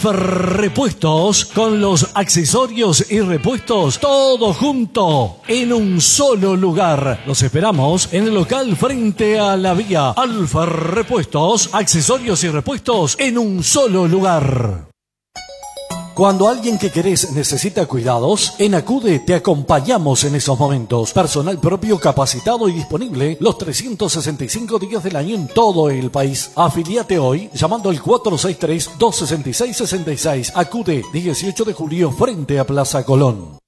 Repuestos, con los accesorios y repuestos, todo junto en un solo lugar. Los esperamos en el local frente a la vía. Alfa Repuestos, accesorios y repuestos en un solo lugar. Cuando alguien que querés necesita cuidados, en Acude te acompañamos en esos momentos. Personal propio capacitado y disponible los 365 días del año en todo el país. Afiliate hoy llamando al 463-266-66. Acude, 18 de julio frente a Plaza Colón.